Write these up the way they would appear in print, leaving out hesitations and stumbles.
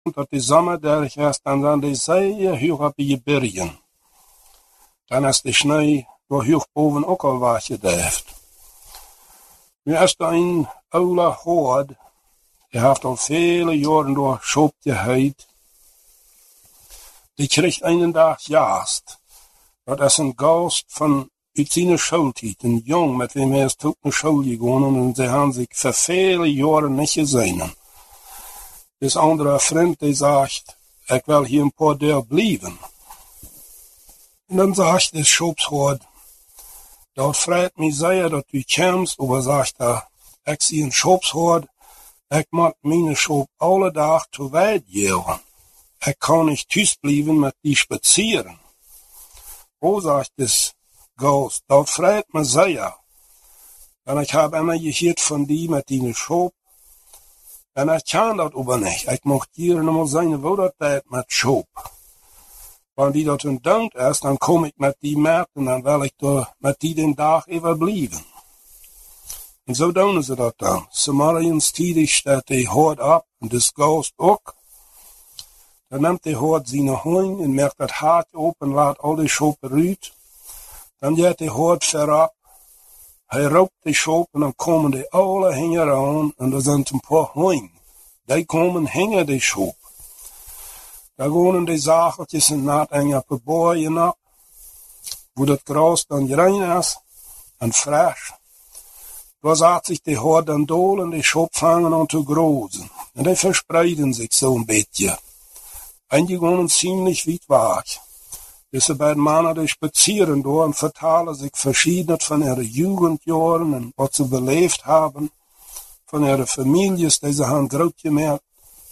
dat de zomer daar gaat, dan zijn de zeeën hoog op je bergen. Dan is de sneeuw door hoog boven ook al wat je heeft. Nu is er een oude hoord, die heeft al vele jaren door schoop geheid. Die kreeg een dag jaast. Dat is een gast van uit zijn schooltijd, een jong met wem hij is tot naar school gegaan en ze hebben zich voor vele jaren niet gezien. Dus andere vriend die zegt, ik wil hier een paar dagen blijven. En dan zegt de schoopshoord, dat vreet mij zeer dat u komt, maar zegt hij, ik zie een schoopshoord, ik moet mijn schoop alle dag te wijd geven. Ik kan niet thuis blijven met die spazieren. O, zegt de gast, dat vreet me zeer. En ik heb immer gehoord van die met die schoop. En ik kan dat aber niet. Ik mocht hier nog maar zijn woudertijd met schoop. Wanneer die dat een dank is, dan kom ik met die met en dan wil ik door met die den dag even blijven. En zo doen ze dat dan. Somaliëns tidig staat die hoort op en de gast ook. Dan neemt die hoort zijn hoing en merkt dat haartje op en laat al die schoop eruit. Dan gaat die hoort verop. Hij rookt die schoop en dan komen die alle hingen aan en er zijn een paar hoing. Die komen hingen die schoop. Daar wonen die zageltjes en naad en op de boeien op. Wo dat gras dan rein is en fris. Daar zat zich die hoort dan dol en die schoop vangen aan te grozen. En die verspreiden zich zo'n beetje. En die gaan ziemlich weit weg. Dus de beiden mannen die spazieren door en vertalen zich verschiedenes van ihre Jugendjahre en wat ze beleefd hebben, van ihre families die ze hebben groot gemaakt.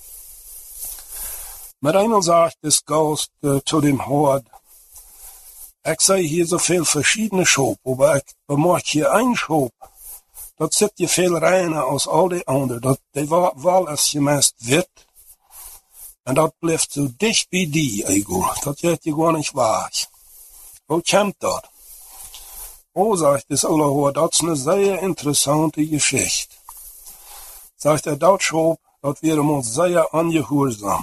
Met eenmaal zegt de gast tot dem hoort, ik zie hier zoveel verschiedene schoop, maar ik bemerk hier een schoop. Dat zit je veel reiner als al die anderen. Dat die wal is je meest wit. En dat blijft zo dicht bij die, eigenlijk. Dat gaat je gewoon niet weg. Hoe komt dat? Oh, zegt de oude hoor, dat is een zeer interessante geschichte. Zegt hij, dat schoop, dat weer ons zeer ongehoorzaam.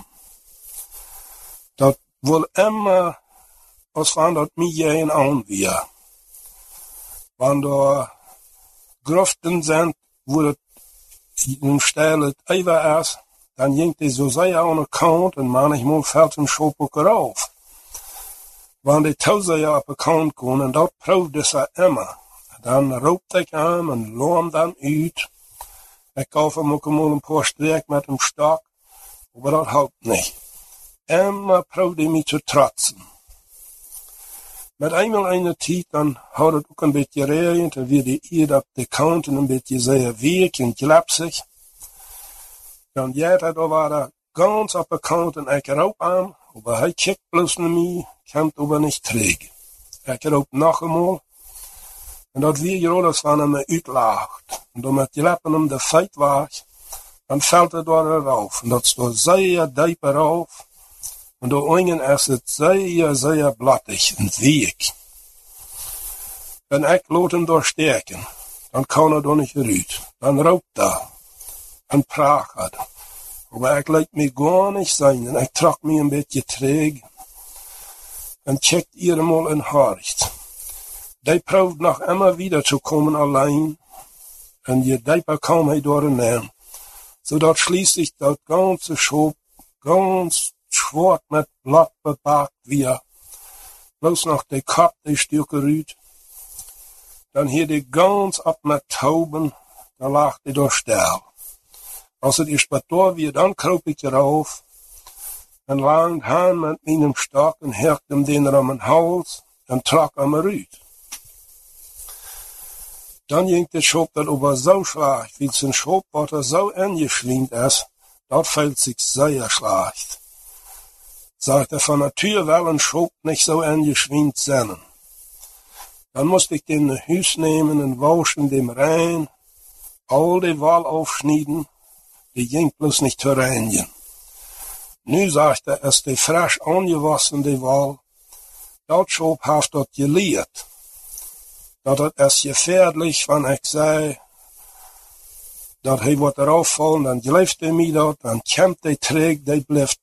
Dat wil immer, als van dat mij een aan weer. Wanneer groften zijn, wo het een stijl het even is, dan jinkt hij zo zeer aan de kant en manchmal valt een schoop ook eraf. Wanneer die touwzeer op de kant komen, en dat proefde ze immer. Dan roopt ik aan en loom dan uit. Ik gaf hem ook een paar streek met een stok, maar dat helpt niet. Immer proefde hij me te trotsen. Met eenmaal een tijd, dan had het ook een beetje regend en weer de eer op de kanten een beetje zeer week en glapsig. Dan jij dat over ganz op de kant en ik erop aan, maar hij kijkt bloos naar mij, kan het aber niet terug. Ik erop nog eenmaal, en dat weer je alles van hem uitlaagt. En door met glappen hem de feit was, dan valt het door eraf. En dat is door zeer diep eraf. En door oingen is het zeer blattig en week. En ik laat hem doorsteken, dan kan hij door niet eruit. Dan rookt hij en praat hij. Maar ik laat me gar niet zijn en ik trok me een beetje terug. En checkt eenmaal een hart. Die proeft nog immer wieder te komen alleen. En je dieper kwam hij door een naam. Zodat schließlich dat ganze Schoop ganz zwart met blad bepakt weer. Bloos nog de kop, die stukken uit. Dan hier de gans op met tauben, dan lag die door stil. Als het is door weer, dan kroop ik eraf. En lang haan met mijn stok en herkte hem den om mijn hals en trok hem eruit. Dan ging de schoop dat over zo slecht, wie zijn schoop wat zo ingeschliend is, dat fällt zich zeer slecht. Sagt er von Natur wel een schoop nicht so ingeschwind zijn. Dan moest ik den naar huis nemen en waschen dem rein, al die wal aufschneiden, die ging bloß nicht zu reinigen. Nu sagt er, is die frisch angewassen die wal, dat schoop heeft dat geleerd. Dat het is gefährlich, van ik zei, dat hij wordt eraf vallen, dan blijft hij mij dat, dan komt hij terug, die blijft